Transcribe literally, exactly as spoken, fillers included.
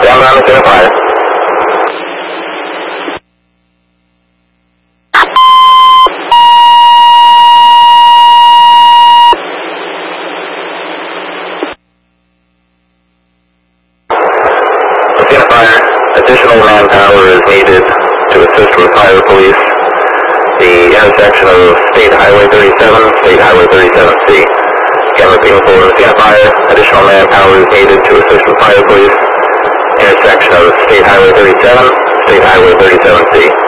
Stand by, Messina Fire. Messina Fire, additional manpower is needed to assist with fire police. The intersection of State Highway thirty-seven, State Highway thirty-seven C. Again, repeating for Messina Fire, additional manpower is needed to assist with fire police. Intersection of State Highway thirty-seven, State Highway thirty-seven C.